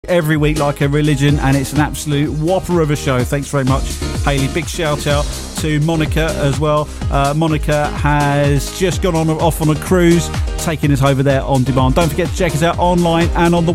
every week like a religion, and it's an absolute whopper of a show. Thanks very much, Hayley. Big shout out to Monica as well. Monica has just gone off on a cruise, taking us over there on demand. Don't forget to check us out online and on the